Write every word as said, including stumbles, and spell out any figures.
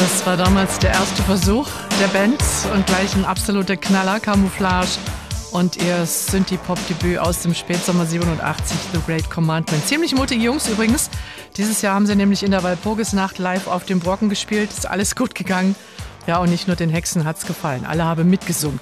Das war damals der erste Versuch der Band und gleich ein absoluter Knaller, Camouflage und ihr Synthie-Pop-Debüt aus dem Spätsommer siebenundachtzig, The Great Commandment. Ziemlich mutige Jungs übrigens. Dieses Jahr haben sie nämlich in der Walpurgisnacht live auf dem Brocken gespielt. Ist alles gut gegangen. Ja, und nicht nur den Hexen hat's gefallen. Alle haben mitgesungen.